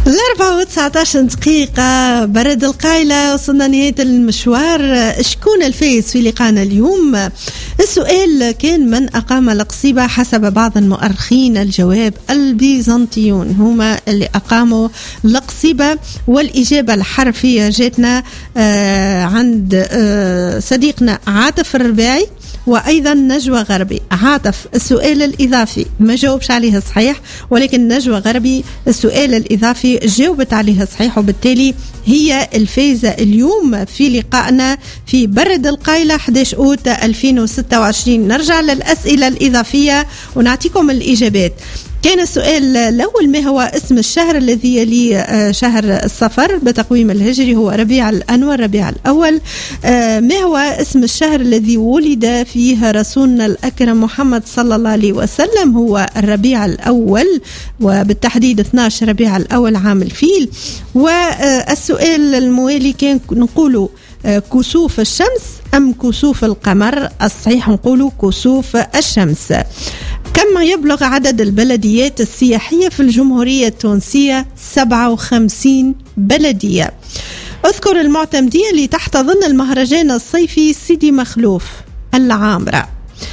4:19 دقيقة. برد القايلة، وصلنا نهاية المشوار. شكون الفائز في لقاءنا اليوم؟ السؤال كان: من أقام القصيبة؟ حسب بعض المؤرخين الجواب البيزنطيون هما اللي أقاموا القصيبة، والإجابة الحرفية جاتنا عند صديقنا عاطف الرباعي وأيضا نجوى غربي. عاطف السؤال الإضافي ما جاوبش عليه صحيح، ولكن نجوى غربي السؤال الإضافي جاوبت عليه صحيح، وبالتالي هي الفائزة اليوم في لقائنا في برد القايلة 11 أوت 2026. نرجع للأسئلة الإضافية ونعطيكم الإجابات. كان السؤال الأول: ما هو اسم الشهر الذي يلي شهر الصفر بتقويم الهجري؟ هو ربيع الأنور، ربيع الأول. ما هو اسم الشهر الذي ولد فيه رسولنا الأكرم محمد صلى الله عليه وسلم؟ هو الربيع الأول، وبالتحديد 12 ربيع الأول عام الفيل. والسؤال الموالي كان نقوله: كسوف الشمس أم كسوف القمر؟ الصحيح نقوله كسوف الشمس. كم يبلغ عدد البلديات السياحية في الجمهورية التونسية؟ 57 بلدية. اذكر المعتمدية اللي تحتضن المهرجان الصيفي سيدي مخلوف العامرة.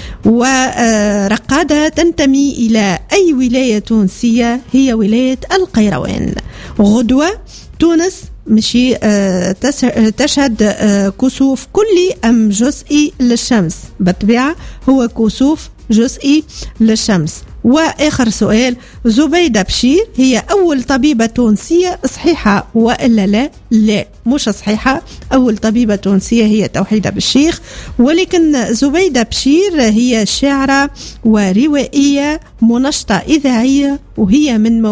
ورقادة تنتمي إلى أي ولاية تونسية؟ هي ولاية القيروان. غدوة تونس مشي تشهد كسوف كلي أم جزئي للشمس؟ بالطبيعة هو كسوف جزئي للشمس. وآخر سؤال: زبيدة بشير هي أول طبيبة تونسية، صحيحة وإلا لا؟ لا مش صحيحة. أول طبيبة تونسية هي توحيدة بالشيخ، ولكن زبيدة بشير هي شاعرة وروائية منشطة إذاعية، وهي من